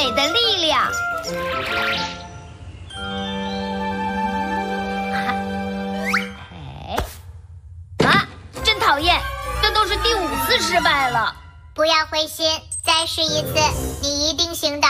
美的力量。真讨厌，这都是第5次失败了。 不要灰心，再试一次，你一定行的。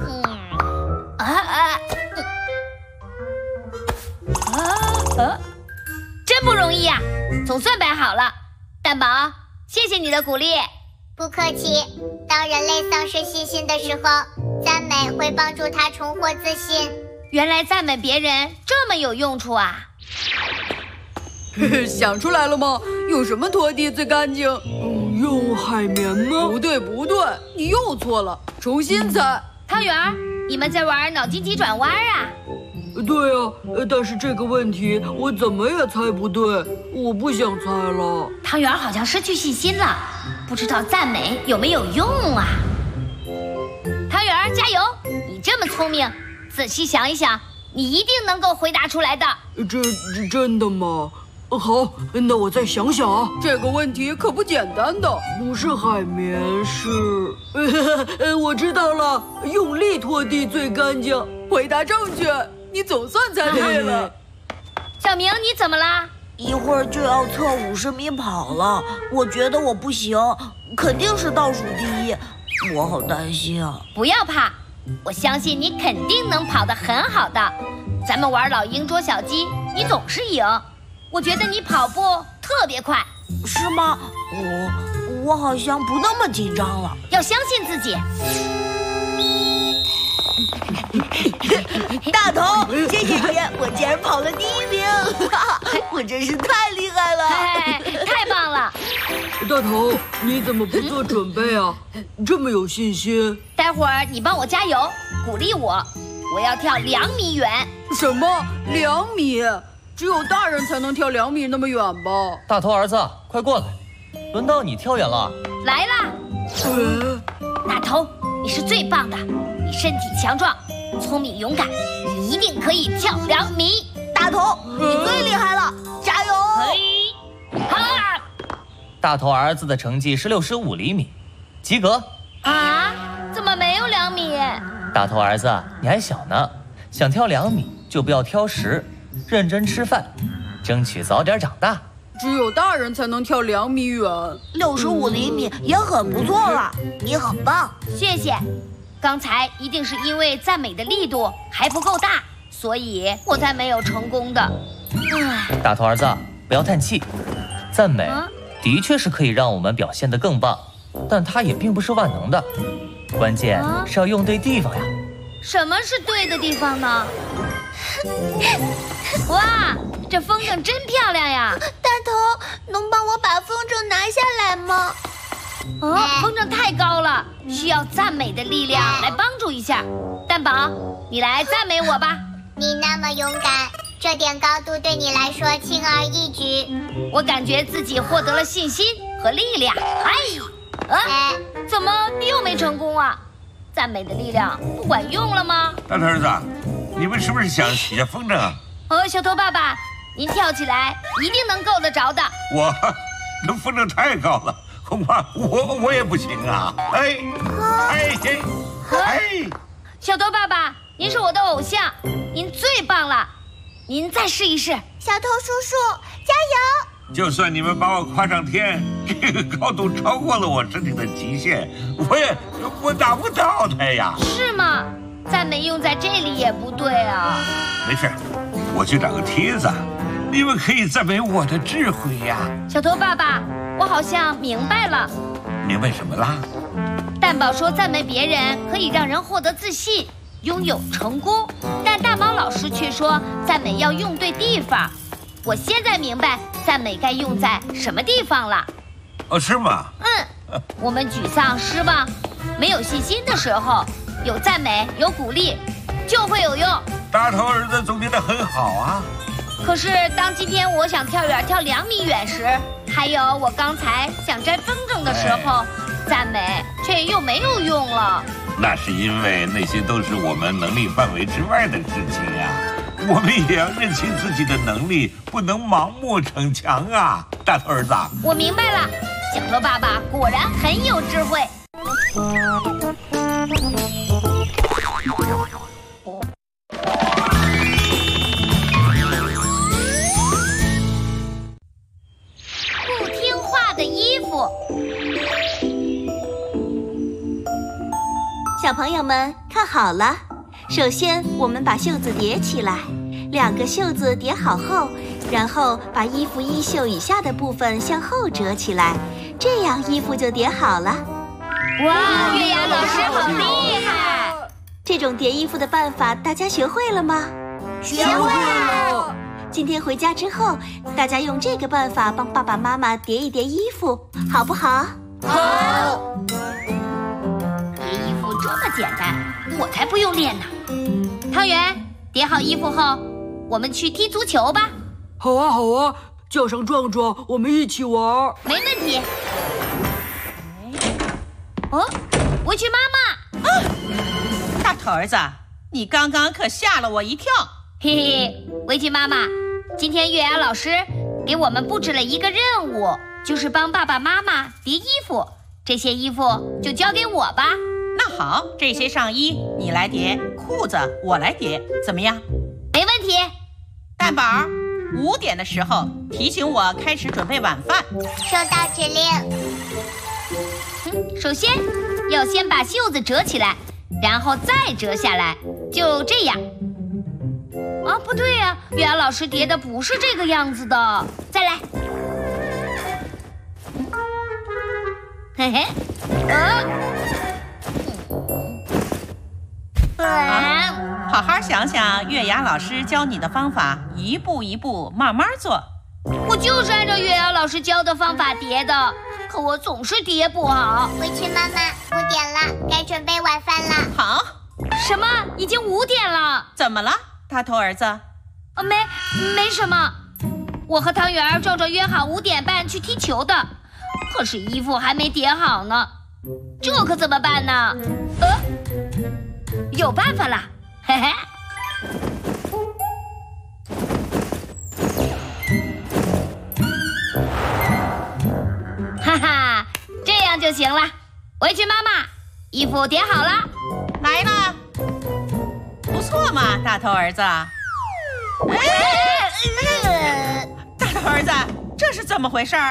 真不容易呀，总算摆好了。蛋宝，谢谢你的鼓励。 不客气。当人类丧失信心的时候，赞美会帮助他重获自信。 原来赞美别人这么有用处啊！ 想出来了吗？用什么拖地最干净？ 用海绵吗？ 不对，你又错了，重新猜。 汤圆儿，你们在玩脑筋急转弯啊？ 对啊，但是这个问题我怎么也猜不对，我不想猜了。 汤圆儿好像失去信心了，不知道赞美有没有用啊？汤圆儿加油！你这么聪明，仔细想一想，你一定能够回答出来的。 这真的吗？好，那我再想想啊。 这个问题可不简单的。 不是海绵，是……我知道了，用力拖地最干净。 回答正确，你总算猜对了。 小明，你怎么啦？ 一会儿就要测50米跑了，我觉得我不行，肯定是倒数第一，我好担心啊。 不要怕，我相信你肯定能跑得很好的。咱们玩老鹰捉小鸡，你总是赢。我觉得你跑步特别快。 是吗？我好像不那么紧张了。 要相信自己。 大头，谢谢你，我竟然跑了第1名，我真是太厉害了！ 太棒了！ 大头，你怎么不做准备啊？这么有信心。 待会儿你帮我加油，鼓励我。我要跳2米远。 什么2米？只有大人才能跳2米那么远吧？ 大头儿子，快过来，轮到你跳远了。 来啦！大头，你是最棒的，你身体强壮，聪明勇敢，你一定可以跳2米。 大头，你最厉害了，加油！ 大头儿子的成绩是65厘米，及格。 啊？怎么没有2米？ 大头儿子，你还小呢，想跳2米就不要挑食，认真吃饭，争取早点长大。 只有大人才能跳2米远 ，65厘米也很不错了，你很棒。 谢谢。刚才一定是因为赞美的力度还不够大，所以我才没有成功的。 大头儿子，不要叹气，赞美的确是可以让我们表现得更棒，但它也并不是万能的，关键是要用对地方呀。 什么是对的地方呢？哇，这风筝真漂亮呀！ 大头，能帮我把风筝拿下来吗？ 风筝太高了，需要赞美的力量来帮助一下。蛋宝，你来赞美我吧。 你那么勇敢，这点高度对你来说轻而易举。 我感觉自己获得了信心和力量。怎么又没成功啊？赞美的力量不管用了吗？ 大头儿子，你们是不是想洗下风筝啊？ 小头爸爸，您跳起来一定能够得着的。 这风筝太高了，恐怕我也不行啊！ 小头爸爸，您是我的偶像，您最棒了，您再试一试。 小头叔叔，加油！ 就算你们把我夸上天，这个高度超过了我身体的极限，我达不到它呀。 是吗？赞美用在这里也不对啊。 没事，我去找个梯子，你们可以赞美我的智慧呀。 小头爸爸，我好像明白了。 明白什么啦？ 蛋宝说赞美别人可以让人获得自信，拥有成功，但大毛老师却说赞美要用对地方。我现在明白赞美该用在什么地方了。 是吗？ 我们沮丧、失望、没有信心的时候，有赞美、有鼓励，就会有用。 大头儿子总结得很好啊。 可是当今天我想跳远跳2米远时，还有我刚才想摘风筝的时候，赞美却又没有用了。 那是因为那些都是我们能力范围之外的事情呀。我们也要认清自己的能力，不能盲目逞强啊！大头儿子， 我明白了，小头爸爸果然很有智慧。 小朋友们看好了，首先我们把袖子叠起来，2个袖子叠好后，然后把衣服衣袖以下的部分向后折起来，这样衣服就叠好了。 哇，月牙老师好厉害！ 这种叠衣服的办法大家学会了吗？ 学会了。 今天回家之后，大家用这个办法帮爸爸妈妈叠一叠衣服，好不好？ 好。叠衣服这么简单，我才不用练呢。汤圆，叠好衣服后，我们去踢足球吧。 好啊，好啊，叫上壮壮，我们一起玩。 没问题。哦，围裙妈妈。 大头儿子，你刚刚可吓了我一跳。 嘿嘿，围裙妈妈，今天月牙老师给我们布置了一个任务，就是帮爸爸妈妈叠衣服。这些衣服就交给我吧。 那好，这些上衣你来叠，裤子我来叠，怎么样？ 没问题。 蛋宝，5点的时候提醒我开始准备晚饭。 收到指令。 首先要先把袖子折起来，然后再折下来，就这样。啊，不对呀，月牙老师叠的不是这个样子的。再来。嘿嘿， 好好想想月牙老师教你的方法，一步一步慢慢做。 我就是按照月牙老师教的方法叠的，可我总是叠不好。 围裙妈妈，5点了，该准备晚饭了。 好。 什么？已经5点了？ 怎么了，大头儿子？ 没什么。我和汤圆、壮壮约好5点半去踢球的，可是衣服还没叠好呢，这可怎么办呢？有办法了，嘿嘿。哈哈，这样就行了。围裙妈妈，衣服叠好了， 来了。不错嘛，大头儿子。大头儿子，这是怎么回事？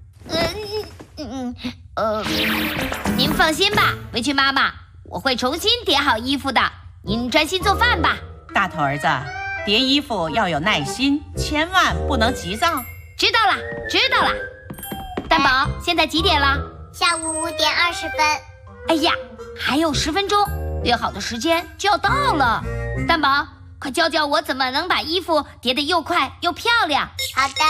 您放心吧，围裙妈妈，我会重新叠好衣服的。您专心做饭吧。 大头儿子，叠衣服要有耐心，千万不能急躁。 知道了，知道了。蛋宝，现在几点了？ 下午5点20分。 哎呀，还有10分钟，约好的时间就要到了。蛋宝，快教教我怎么能把衣服叠得又快又漂亮。 好的。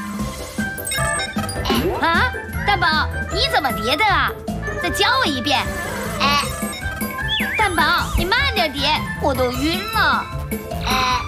啊，蛋宝，你怎么叠的啊？再教我一遍。蛋宝，你慢点叠，我都晕了。